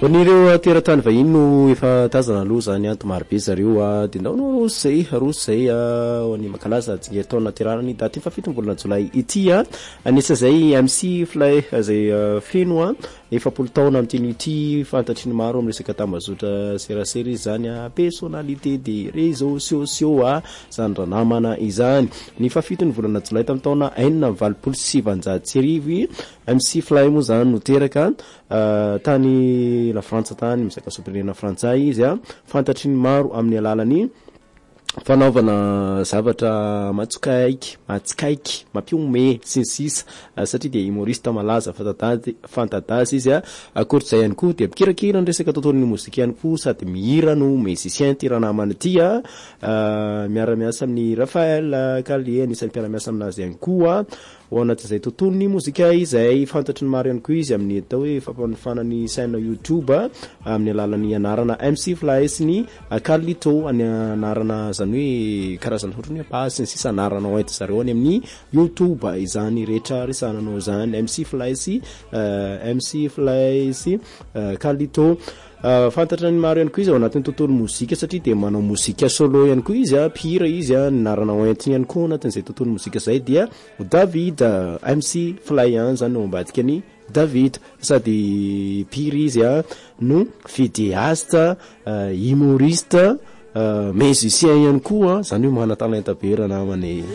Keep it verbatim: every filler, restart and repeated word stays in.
Onireo teratany vahiny no efa tazana aloha zany anto marobe zareo a de ndao no zay roso zay a oni makalaza tsingery taona tirana daty fafito volana jolay ity a anisa zay M C Fly zay feno a efapolo taona amtiny ity fantatry ny maro amresaka tambazotra serasera zany a personnalité des réseaux sociaux a zany ranamana izany ny fafito ny volana jolay tam taona enina valopolo sivanjato sy arivo M C Fly mo zany no teraka tany la France tany misaka sopirena frantsay izy a fantatry ny maro amin'ny alalany fanaovana zavatra matsokaiky matsikaiky mampiome sinsisa satria dia humoriste malaza fantadazy fantadazy izy a akory zay ihany koa dia mikirakira ny resaka tontolon'ny mozika ihany koa sady mihira no musicien tiranamana ty a miara-miasa amin'ny Raphaël Kalie anisan'ny mpiara-miasa aminazy ihany koa ao anatin'izay tontolon'ny mozika izay fantatry ny maro ihany koa izy amin'ny atao hoe fampanofanany chaîne YouTube amin'ny alalan'ny anarana M C Fly sy ny Carlito any anarana zany hoe karazana ohatry ny page sy sisa anarana oenty zareo any amin'ny YouTube izany rehetra resananao zany M C Fly sy M C Fly sy Carlito Uh, fantatra ny maro ihany koa izy ao anatin'ny tontolo mozika satria de manao mozika solo ihany koa izy a pira izy a narana oentiny ihany koa anatin'izay tontolo mozika zay dia David uh, M C Fly zany no ambadika ny David sady pira izy a no vidéaste uh, humoriste uh, musicien ihany koa zany hoe mana talenta be ranamany